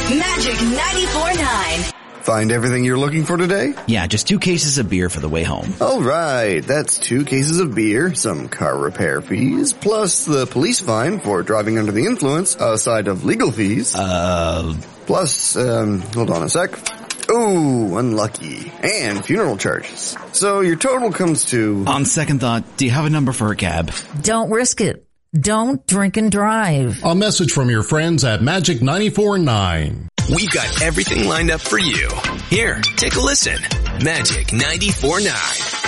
Magic 94.9. Find everything you're looking for today? Yeah, just 2 cases of beer for the way home. All right, that's 2 cases of beer, some car repair fees, plus the police fine for driving under the influence, aside of legal fees. Plus, hold on a sec. Ooh, unlucky. And funeral charges. So your total comes to... On second thought, do you have a number for a cab? Don't risk it. Don't drink and drive. A message from your friends at Magic 94.9. We've got everything lined up for you. Here, take a listen. Magic 94.9.